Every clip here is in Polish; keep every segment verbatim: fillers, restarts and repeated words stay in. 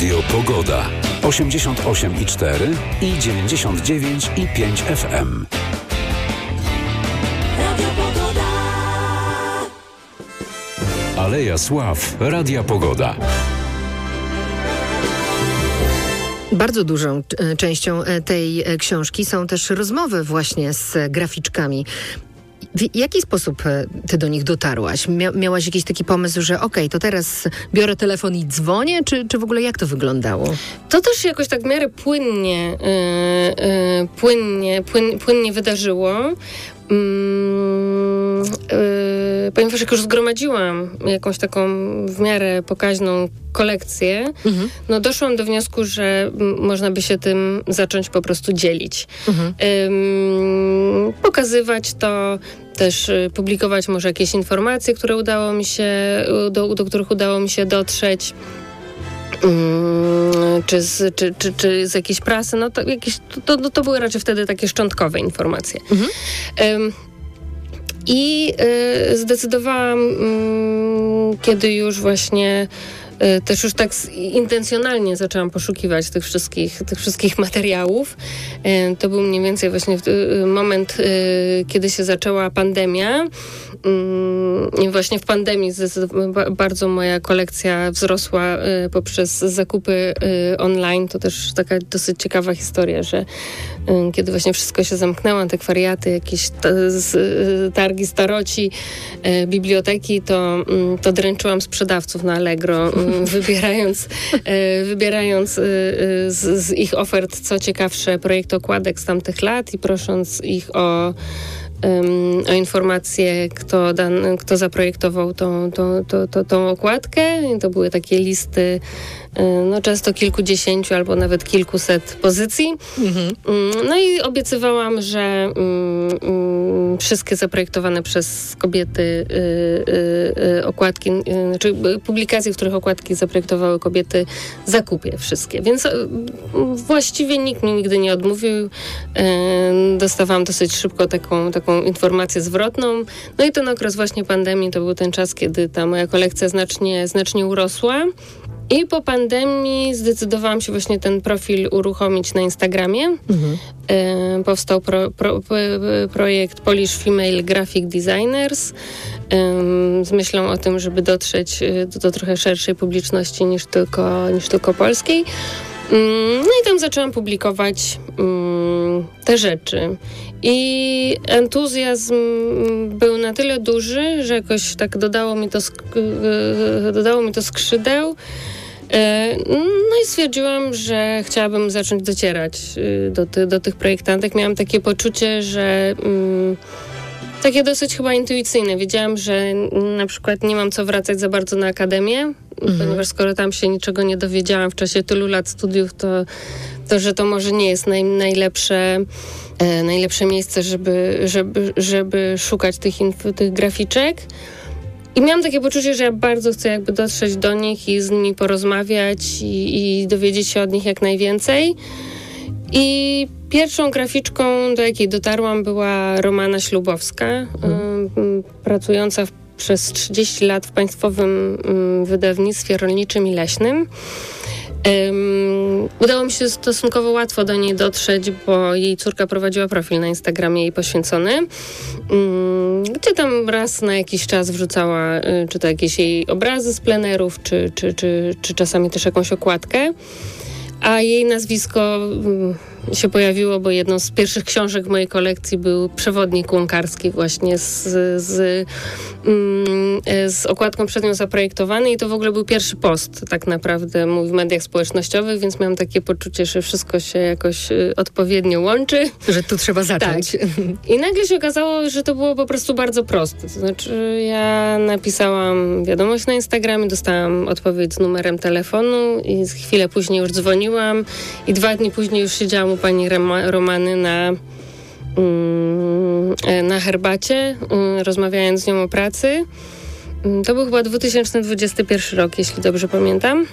Radio Pogoda. osiemdziesiąt osiem i cztery i dziewięćdziesiąt dziewięć i pięć F M. Radio Pogoda. Aleja Sław. Radia Pogoda. Bardzo dużą e, częścią e, tej e, książki są też rozmowy właśnie z graficzkami. W jaki sposób e, ty do nich dotarłaś? Mia- miałaś jakiś taki pomysł, że okej, okay, to teraz biorę telefon i dzwonię, czy, czy w ogóle jak to wyglądało? To też się jakoś tak w miarę płynnie, yy, yy, płynnie, płyn, płynnie wydarzyło. Yy, yy, ponieważ jak już zgromadziłam jakąś taką w miarę pokaźną kolekcję, mhm. no doszłam do wniosku, że m, można by się tym zacząć po prostu dzielić. Mhm. Yy, pokazywać to, też y, publikować może jakieś informacje, które udało mi się, do, do których udało mi się dotrzeć. Hmm, czy, z, czy, czy, czy z jakiejś prasy, no to, jakieś, to, to, to były raczej wtedy takie szczątkowe informacje. Mhm. Um, I y, zdecydowałam, y, kiedy już właśnie y, też już tak intencjonalnie zaczęłam poszukiwać tych wszystkich, tych wszystkich materiałów. Y, to był mniej więcej właśnie y, moment, y, kiedy się zaczęła pandemia. I właśnie w pandemii bardzo moja kolekcja wzrosła y, poprzez zakupy y, online. To też taka dosyć ciekawa historia, że y, kiedy właśnie wszystko się zamknęło, antykwariaty, jakieś ta, z, y, targi staroci, y, biblioteki, to, y, to dręczyłam sprzedawców na Allegro, y, wybierając, y, wybierając y, y, z, z ich ofert co ciekawsze projekty okładek z tamtych lat i prosząc ich o Um, o informację, kto, dan, kto zaprojektował tą, tą, tą, tą, tą okładkę. I to były takie listy um, no często kilkudziesięciu albo nawet kilkuset pozycji. Mhm. Um, no i obiecywałam, że um, um, wszystkie zaprojektowane przez kobiety y, y, y, okładki, y, znaczy publikacje, w których okładki zaprojektowały kobiety, zakupię wszystkie. Więc y, właściwie nikt mi nigdy nie odmówił. Y, dostawałam dosyć szybko taką, taką informację zwrotną. No i ten okres właśnie pandemii to był ten czas, kiedy ta moja kolekcja znacznie, znacznie urosła. I po pandemii zdecydowałam się właśnie ten profil uruchomić na Instagramie. Mhm. E, powstał pro, pro, pro, projekt Polish Female Graphic Designers e, z myślą o tym, żeby dotrzeć do, do trochę szerszej publiczności niż tylko, niż tylko polskiej. No i tam zaczęłam publikować um, te rzeczy. I entuzjazm był na tyle duży, że jakoś tak dodało mi to, sk- dodało mi to skrzydeł. No i stwierdziłam, że chciałabym zacząć docierać do, ty- do tych projektantek. Miałam takie poczucie, że um, takie dosyć chyba intuicyjne. Wiedziałam, że na przykład nie mam co wracać za bardzo na akademię, mhm. ponieważ skoro tam się niczego nie dowiedziałam w czasie tylu lat studiów, to, to że to może nie jest naj, najlepsze, e, najlepsze miejsce, żeby, żeby, żeby szukać tych, inf- tych graficzek. I miałam takie poczucie, że ja bardzo chcę jakby dotrzeć do nich i z nimi porozmawiać i, i dowiedzieć się od nich jak najwięcej. I pierwszą graficzką, do jakiej dotarłam, była Romana Ślubowska, hmm. y, pracująca w, przez trzydzieści lat w Państwowym y, Wydawnictwie Rolniczym i Leśnym. Um, udało mi się stosunkowo łatwo do niej dotrzeć, bo jej córka prowadziła profil na Instagramie jej poświęcony, um, gdzie tam raz na jakiś czas wrzucała y, czy to jakieś jej obrazy z plenerów, czy, czy, czy, czy czasami też jakąś okładkę. A jej nazwisko um, się pojawiło, bo jedną z pierwszych książek w mojej kolekcji był przewodnik łąkarski właśnie z, z, um, z okładką przed nią zaprojektowany i to w ogóle był pierwszy post tak naprawdę mój w mediach społecznościowych, więc miałam takie poczucie, że wszystko się jakoś y, odpowiednio łączy. Że tu trzeba zacząć. Tak. I nagle się okazało, że to było po prostu bardzo proste. To znaczy ja napisałam wiadomość na Instagramie, dostałam odpowiedź z numerem telefonu i chwilę później już dzwoniłam i dwa dni później już siedziałam u pani Rema, Romany na, mm, na herbacie, mm, rozmawiając z nią o pracy. Mm, to był chyba dwa tysiące dwudziesty pierwszy rok, jeśli dobrze pamiętam.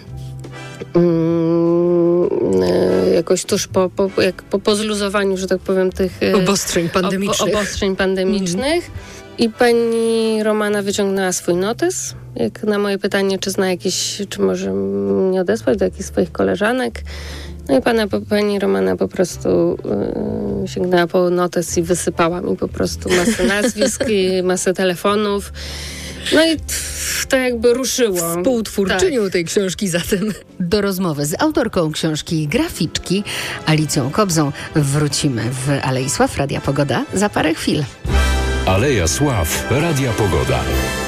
Mm, e, jakoś tuż po, po, jak po, po zluzowaniu, że tak powiem, tych obostrzeń pandemicznych. Ob, obostrzeń pandemicznych. I pani Romana wyciągnęła swój notes, jak na moje pytanie, czy zna jakieś, czy może mnie odesłać do jakichś swoich koleżanek. No i pana, pani Romana po prostu yy, sięgnęła po notes i wysypała mi po prostu masę nazwisk i masę telefonów. No i to jakby ruszyło. Współtwórczynią tak. tej książki zatem. Do rozmowy z autorką książki Graficzki, Alicją Kobzą, wrócimy w Alei Sław Radia Pogoda za parę chwil. Aleja Sław Radia Pogoda.